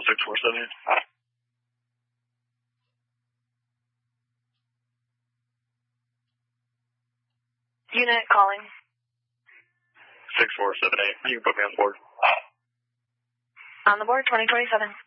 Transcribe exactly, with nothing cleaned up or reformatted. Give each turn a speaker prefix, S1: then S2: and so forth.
S1: six four seven.
S2: Unit calling.
S1: six four seven eight. You can put me on the board.
S2: On the board, twenty twenty-seven.